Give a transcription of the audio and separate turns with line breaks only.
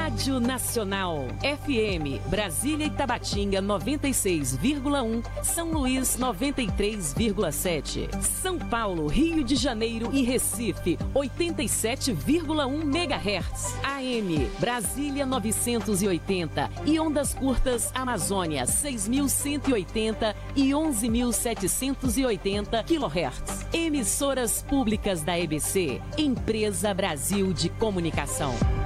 Rádio Nacional, FM, Brasília e Tabatinga 96,1, São Luís 93,7, São Paulo, Rio de Janeiro e Recife 87,1 MHz, AM, Brasília 980 e ondas curtas Amazônia 6.180 e 11.780 kHz. Emissoras públicas da EBC, Empresa Brasil de Comunicação.